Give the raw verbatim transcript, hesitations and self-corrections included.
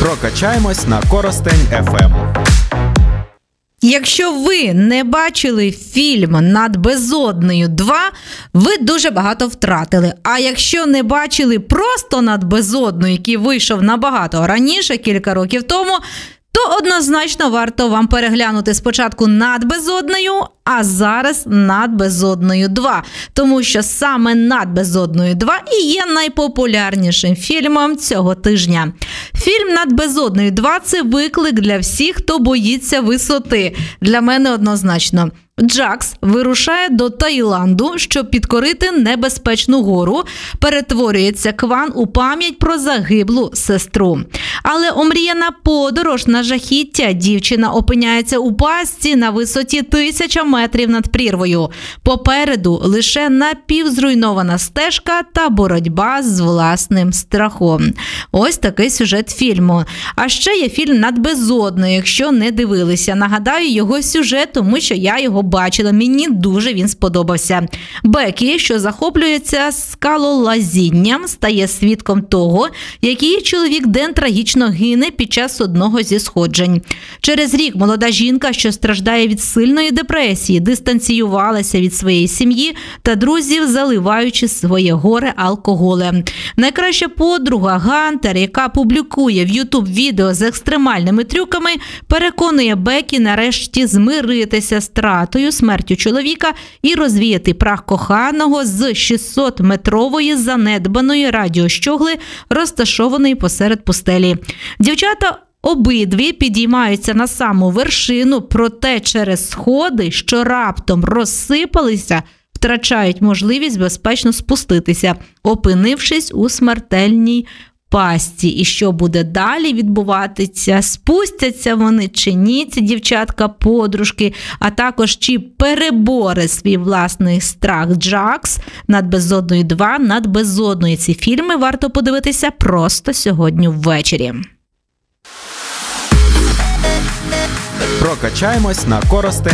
Прокачаємось на Коростень еф ем. Якщо ви не бачили фільм «Над безоднею два», ви дуже багато втратили. А якщо не бачили просто «Над безоднею», який вийшов набагато раніше, кілька років тому, то однозначно варто вам переглянути спочатку «Над безоднею», а зараз «Над безоднею два». Тому що саме «Над безоднею два» і є найпопулярнішим фільмом цього тижня. Фільм «Над безоднею два» – це виклик для всіх, хто боїться висоти. Для мене однозначно. Джакс вирушає до Таїланду, щоб підкорити небезпечну гору. Перетворюється Кван у пам'ять про загиблу сестру. Але омріяна подорож на жахіття. Дівчина опиняється у пастці на висоті тисяча метрів над прірвою. Попереду лише напівзруйнована стежка та боротьба з власним страхом. Ось такий сюжет фільму. А ще є фільм «Над безоднею», якщо не дивилися. Нагадаю його сюжет, тому що я його бачила, мені дуже він сподобався. Бекі, що захоплюється скалолазінням, стає свідком того, як її чоловік Ден трагічно гине під час одного зі сходжень. Через рік молода жінка, що страждає від сильної депресії, дистанціювалася від своєї сім'ї та друзів, заливаючи своє горе алкоголем. Найкраща подруга Гантер, яка публікує в ютуб відео з екстремальними трюками, переконує Бекі нарешті змиритися з втратою, смертю чоловіка і розвіяти прах коханого з шістсотметрової занедбаної радіощогли, розташованої посеред пустелі. Дівчата обидві підіймаються на саму вершину, проте через сходи, що раптом розсипалися, втрачають можливість безпечно спуститися, опинившись у смертельній пастці. І що буде далі відбуватися? Спустяться вони чи ні, ці дівчатка-подружки, а також чи перебори свій власний страх Джакс «Над безоднею два», «Над безоднею». Ці фільми варто подивитися просто сьогодні ввечері. Прокачаємось на Коростень